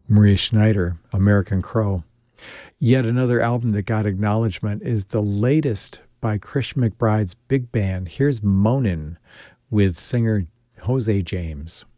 Maria Schneider, American Crow. Yet another album that got acknowledgement is the latest by Christian McBride's big band. Here's Moanin' with singer Jose James.